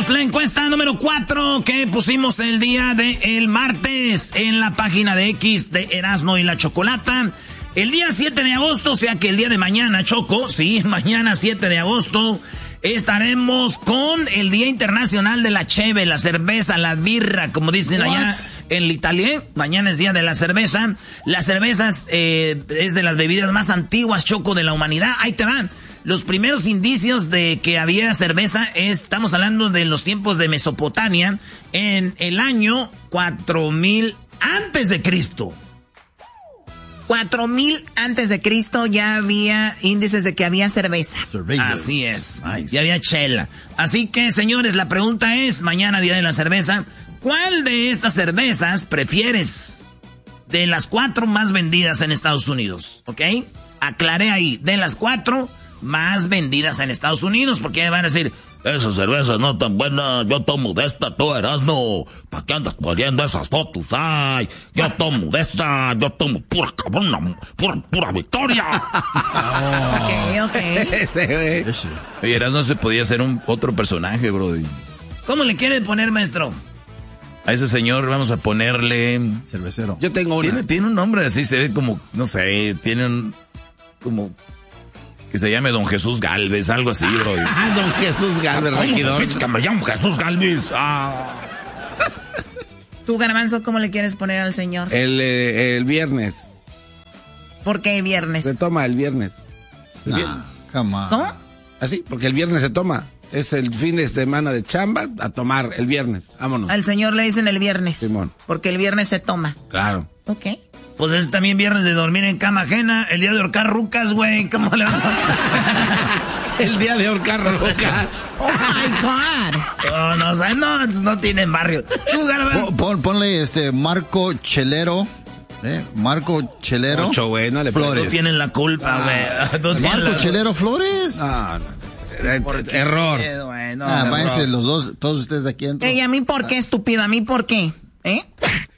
tenemos la encuesta número 4 que pusimos el día del martes en la página de X de Erasmo y la Chocolata. El día 7 de agosto, o sea que el día de mañana, Choco, sí, mañana 7 de agosto, estaremos con el Día Internacional de la Cheve, la cerveza, la birra, como dicen allá en Italia. Mañana es Día de la Cerveza. Las cervezas es de las bebidas más antiguas, Choco, de la humanidad. Ahí te van. Los primeros indicios de que había cerveza estamos hablando de los tiempos de Mesopotamia, en el año 4000 antes de Cristo. 4000 antes de Cristo ya había índices de que había cerveza. Así es. Ya había chela. Así que, señores, la pregunta es, mañana Día de la Cerveza, ¿cuál de estas cervezas prefieres? De las 4 más vendidas en Estados Unidos, ¿ok? Aclaré ahí, de las 4 más vendidas en Estados Unidos, porque ya van a decir, esa cerveza no tan buena, yo tomo de esta, tú Erasmo, ¿para qué andas poniendo esas fotos? Ay, yo tomo de esta, yo tomo pura cabrona, pura Victoria. Ok. Oye, Erasmo se podía ser otro personaje, brody. ¿Cómo le quiere poner, maestro? A ese señor vamos a ponerle... Cervecero. Yo tengo una. Tiene un nombre así, se ve como, no sé, tiene un... como... que se llame Don Jesús Galvez, algo así, bro. Don Jesús Galvez, regidor. Que me llamo Jesús Galvez. ¿Tú, Garbanzo, cómo le quieres poner al señor? El viernes. ¿Por qué viernes? Se toma el viernes. ¿Cómo? Así, porque el viernes se toma. Es el fin de semana de chamba, a tomar el viernes. Vámonos. Al señor le dicen el viernes. Simón. Porque el viernes se toma. Claro. Ok. Pues es también viernes de dormir en cama ajena, el día de ahorcar rucas, güey. ¿Cómo le vas a... El día de ahorcar rucas. Oh my God. No tienen barrio. Tú, Ponle Marco Chelero. Marco Chelero. Ocho, güey, no le Flores. No tienen la culpa, güey. Marco Chelero Flores. Error. Váyanse los dos, todos ustedes de aquí. ¿Y a mí por qué, estúpido? ¿A mí por qué?